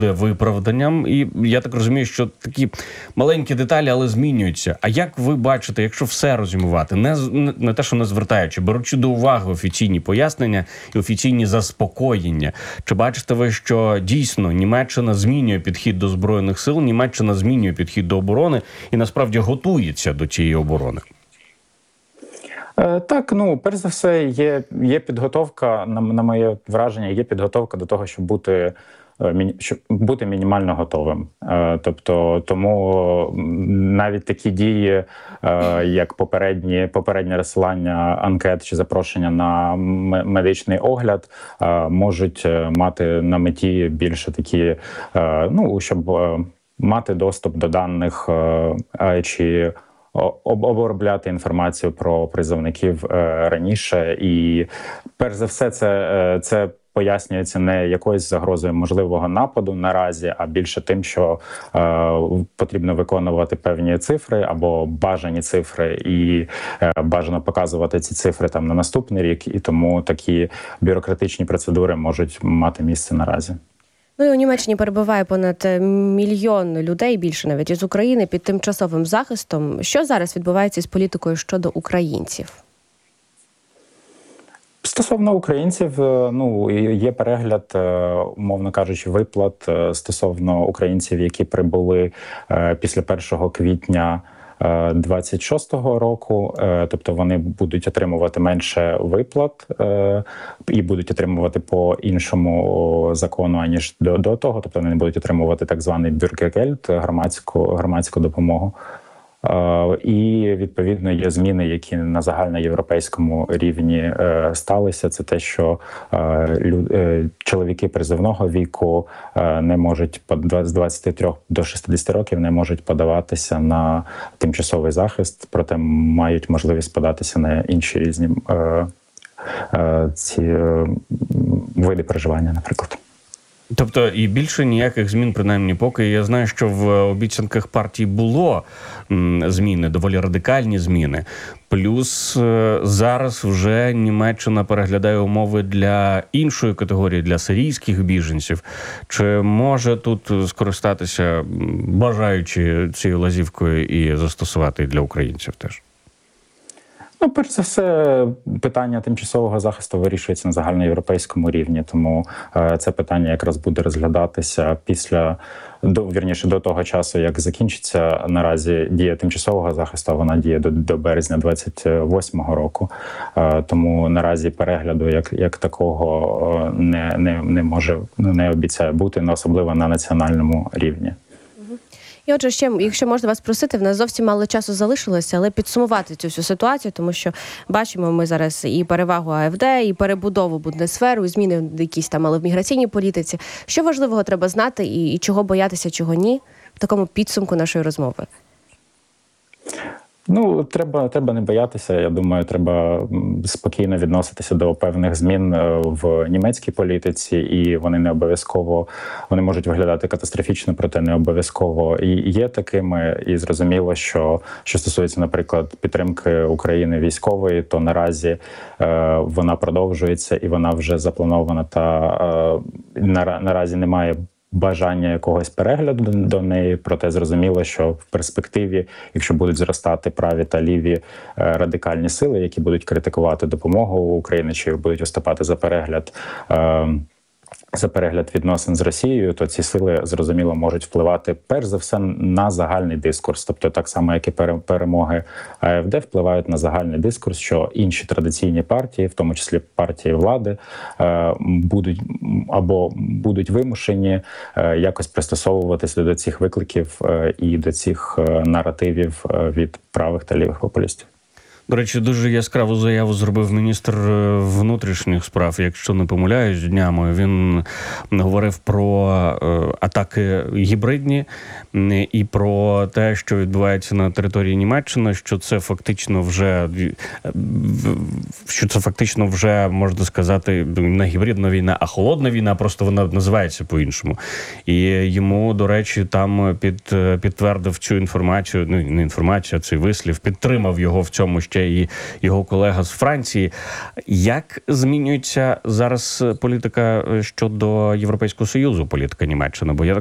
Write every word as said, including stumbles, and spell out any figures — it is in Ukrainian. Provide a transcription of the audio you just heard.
виправданням, і я так розумію, що такі маленькі деталі, але змінюються. А як ви бачите, якщо все розумувати, не, не те, що не звертаючи, беручи до уваги офіційні пояснення і офіційні заспокоєння, чи бачите ви, що дійсно Німеччина змінює підхід до Збройних сил, Німеччина змінює підхід до оборони і насправді готується до цієї оборони? Так, ну, перш за все, є, є підготовка, на, на моє враження, є підготовка до того, щоб бути щоб бути мінімально готовим. Тобто, тому навіть такі дії, як попередні, попереднє розсилання анкет чи запрошення на медичний огляд, можуть мати на меті більше такі, ну, щоб мати доступ до даних чи обробляти інформацію про призовників раніше. І перш за все, це, це пояснюється не якоюсь загрозою можливого нападу наразі, а більше тим, що е, потрібно виконувати певні цифри або бажані цифри, і е, бажано показувати ці цифри там на наступний рік, і тому такі бюрократичні процедури можуть мати місце наразі. Ну і у Німеччині перебуває понад мільйон людей, більше навіть із України, під тимчасовим захистом. Що зараз відбувається з політикою щодо українців? Стосовно українців, ну, є перегляд, умовно кажучи, виплат стосовно українців, які прибули після першого квітня двадцять шостого року, тобто вони будуть отримувати менше виплат і будуть отримувати по іншому закону, аніж до, до того, тобто вони не будуть отримувати так званий бюргергельд, громадську, громадську допомогу. І, відповідно, є зміни, які на загальноєвропейському рівні сталися. Це те, що чоловіки призовного віку не можуть, з двадцяти трьох до шістдесяти років не можуть подаватися на тимчасовий захист, проте мають можливість податися на інші різні ці види проживання, наприклад. Тобто і більше ніяких змін, принаймні поки. Я знаю, що в обіцянках партії було зміни, доволі радикальні зміни. Плюс зараз вже Німеччина переглядає умови для іншої категорії, для сирійських біженців. Чи може тут скористатися бажаючи цією лазівкою і застосувати для українців теж? Ну, перш за все, питання тимчасового захисту вирішується на загальноєвропейському рівні, тому е, це питання якраз буде розглядатися після, до, вірніше, до того часу, як закінчиться наразі дія тимчасового захисту, вона діє до, до березня двадцять восьмого року, е, тому наразі перегляду як, як такого не, не, не може, не обіцяє бути, особливо на національному рівні. І отже, ще, якщо можна вас просити, в нас зовсім мало часу залишилося, але підсумувати цю всю ситуацію, тому що бачимо ми зараз і перевагу АФД, і перебудову Бундесверу, і зміни якісь там, але в міграційній політиці. Що важливого треба знати і, і чого боятися, чого ні в такому підсумку нашої розмови? Ну, треба, треба не боятися. Я думаю, треба спокійно відноситися до певних змін в німецькій політиці, і вони не обов'язково, вони можуть виглядати катастрофічно, проте не обов'язково і є такими. І зрозуміло, що, що стосується, наприклад, підтримки України військової, то наразі е, вона продовжується і вона вже запланована, та е, на, наразі немає бажання якогось перегляду до неї, проте зрозуміло, що в перспективі, якщо будуть зростати праві та ліві е, радикальні сили, які будуть критикувати допомогу Україні чи будуть виступати за перегляд е, за перегляд відносин з Росією, то ці сили, зрозуміло, можуть впливати перш за все на загальний дискурс. Тобто так само, як і перемоги АФД, впливають на загальний дискурс, що інші традиційні партії, в тому числі партії влади, будуть або будуть вимушені якось пристосовуватися до цих викликів і до цих наративів від правих та лівих популістів. До речі, дуже яскраву заяву зробив міністр внутрішніх справ, якщо не помиляюсь, днями. Він говорив про атаки гібридні і про те, що відбувається на території Німеччини, що це фактично вже, що це фактично вже, можна сказати, не гібридна війна, а холодна війна, просто вона називається по-іншому. І йому, до речі, там під, підтвердив цю інформацію, ну, не інформацію, а цей вислів, підтримав його в цьому ще ще і його колега з Франції. Як змінюється зараз політика щодо Європейського Союзу, політика Німеччини? Бо я